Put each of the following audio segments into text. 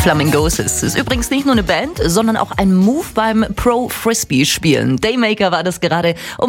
Flamingos ist übrigens nicht nur eine Band, sondern auch ein Move beim Pro-Frisbee-Spielen. Daymaker war das gerade um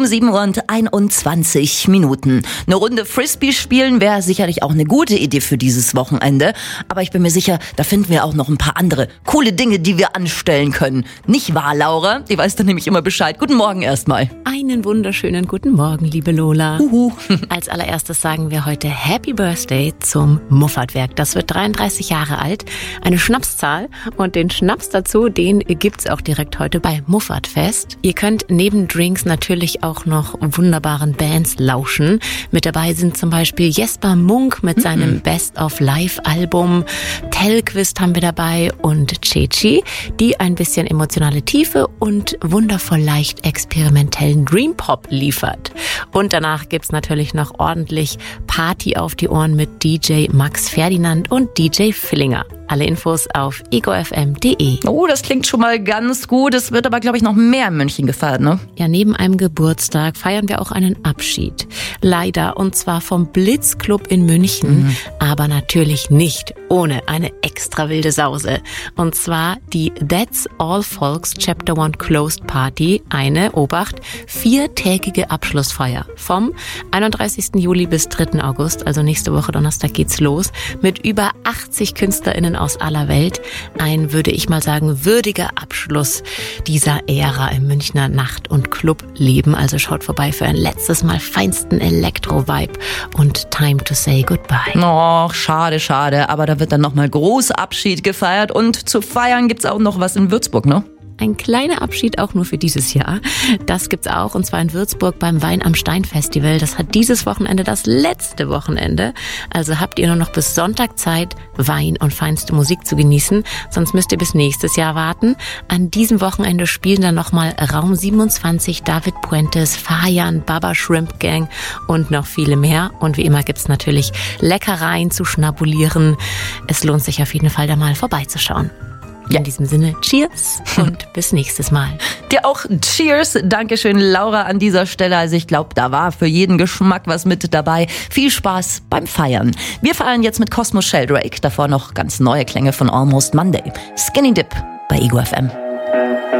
7:21 Minuten. Eine Runde Frisbee spielen wäre sicherlich auch eine gute Idee für dieses Wochenende. Aber ich bin mir sicher, da finden wir auch noch ein paar andere coole Dinge, die wir anstellen können. Nicht wahr, Laura? Die weiß dann nämlich immer Bescheid. Guten Morgen erstmal. Einen wunderschönen guten Morgen, liebe Lola. Als allererstes sagen wir heute Happy Birthday zum Muffatwerk. Das wird 33 Jahre alt. Eine Schnapszahl. Und den Schnaps dazu, den gibt's auch direkt heute bei Muffatfest. Ihr könnt neben Drinks natürlich auch noch wunderbaren Bands lauschen. Mit dabei sind zum Beispiel Jesper Munk mit seinem Best of Live-Album. Telquist haben wir dabei und Ceci, die ein bisschen emotionale Tiefe und wundervoll leicht experimentellen Dream Pop liefert. Und danach gibt's natürlich noch ordentlich Party auf die Ohren mit DJ Max Ferdinand und DJ Fillinger. Alle Infos auf egofm.de. Oh, das klingt schon mal ganz gut. Es wird aber, glaube ich, noch mehr in München gefeiert, ne? Ja, neben einem Geburtstag feiern wir auch einen Abschied. Leider, und zwar vom Blitzclub in München. Aber natürlich nicht ohne eine extra wilde Sause. Und zwar die That's All Folks Chapter 1 Closed Party. Eine, Obacht, 4-tägige Abschlussfeier. Vom 31. Juli bis 3. August, also nächste Woche Donnerstag geht's los. Mit über 80 KünstlerInnen aus aller Welt. Ein, würde ich mal sagen, würdiger Abschluss dieser Ära im Münchner Nacht- und Clubleben. Also schaut vorbei für ein letztes Mal feinsten Elektro-Vibe und Time to Say Goodbye. Och, schade, schade. Aber da wird dann nochmal groß Abschied gefeiert. Und zu feiern gibt's auch noch was in Würzburg, ne? Ein kleiner Abschied auch nur für dieses Jahr. Das gibt's auch, und zwar in Würzburg beim Wein am Stein Festival. Das hat dieses Wochenende das letzte Wochenende. Also habt ihr nur noch bis Sonntag Zeit, Wein und feinste Musik zu genießen. Sonst müsst ihr bis nächstes Jahr warten. An diesem Wochenende spielen dann nochmal Raum 27, David Puentes, Fajan, Baba Shrimp Gang und noch viele mehr. Und wie immer gibt's natürlich Leckereien zu schnabulieren. Es lohnt sich auf jeden Fall, da mal vorbeizuschauen. In diesem Sinne, cheers und bis nächstes Mal. Dir auch cheers. Dankeschön, Laura, an dieser Stelle. Also ich glaube, da war für jeden Geschmack was mit dabei. Viel Spaß beim Feiern. Wir feiern jetzt mit Cosmo Sheldrake. Davor noch ganz neue Klänge von Almost Monday. Skinny Dip bei Ego FM.